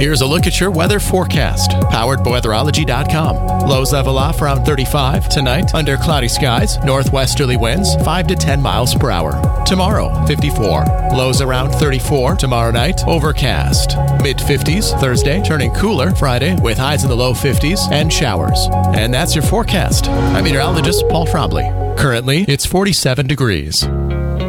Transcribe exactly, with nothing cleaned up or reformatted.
Here's a look at your weather forecast, powered by weatherology dot com. Lows level off around thirty-five. Tonight, under cloudy skies, northwesterly winds five to ten miles per hour. Tomorrow, fifty-four. Lows around thirty-four. Tomorrow night, overcast. mid fifties. Thursday, turning cooler. Friday, with highs in the low fifties and showers. And that's your forecast. I'm meteorologist Paul Trombley. Currently, it's forty-seven degrees.